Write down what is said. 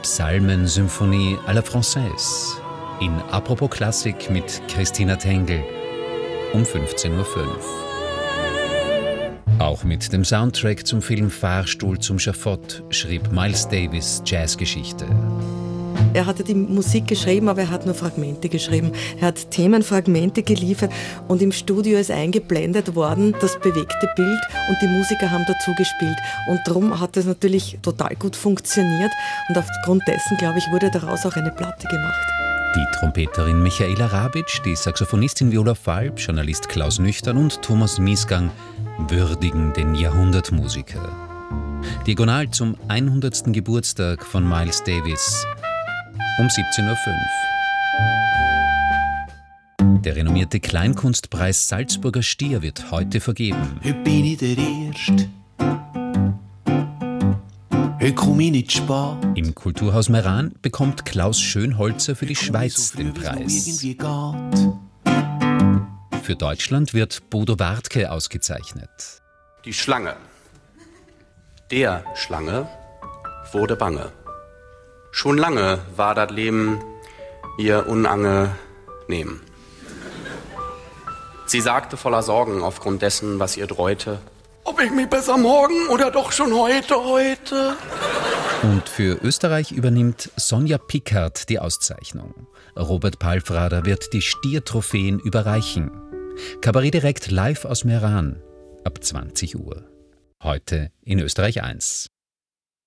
Psalmen-Symphonie à la Française in Apropos Klassik mit Christina Tengl um 15:05 Uhr. Auch mit dem Soundtrack zum Film Fahrstuhl zum Schafott schrieb Miles Davis Jazzgeschichte. Er hatte die Musik geschrieben, aber er hat nur Fragmente geschrieben. Er hat Themenfragmente geliefert und im Studio ist eingeblendet worden das bewegte Bild und die Musiker haben dazu gespielt. Und darum hat es natürlich total gut funktioniert und aufgrund dessen, glaube ich, wurde daraus auch eine Platte gemacht. Die Trompeterin Michaela Rabitsch, die Saxophonistin Viola Falb, Journalist Klaus Nüchtern und Thomas Miesgang würdigen den Jahrhundertmusiker. Diagonal zum 100. Geburtstag von Miles Davis um 17:05 Uhr. Der renommierte Kleinkunstpreis Salzburger Stier wird heute vergeben. Heute bin ich der Erste. Heute komme ich nicht spät. Im Kulturhaus Meran bekommt Klaus Schönholzer für die Schweiz den Preis. Für Deutschland wird Bodo Wartke ausgezeichnet. Die Schlange. Der Schlange wurde bange. Schon lange war das Leben ihr unangenehm. Sie sagte voller Sorgen aufgrund dessen, was ihr dreute: Ob ich mich besser morgen oder doch schon heute? Und für Österreich übernimmt Sonja Pickard die Auszeichnung. Robert Palfrader wird die Stier-Trophäen überreichen. Kabarett direkt live aus Meran ab 20 Uhr. Heute in Österreich 1.